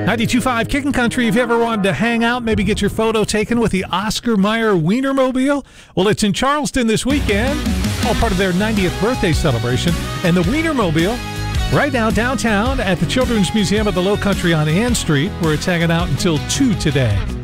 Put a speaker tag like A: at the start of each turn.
A: 92.5 Kickin' Country. If you ever wanted to hang out, maybe get your photo taken with the Oscar Mayer Wienermobile, well, it's in Charleston this weekend, all part of their 90th birthday celebration. And the Wienermobile, right now downtown at the Children's Museum of the Low Country on Ann Street, where it's hanging out until 2 today.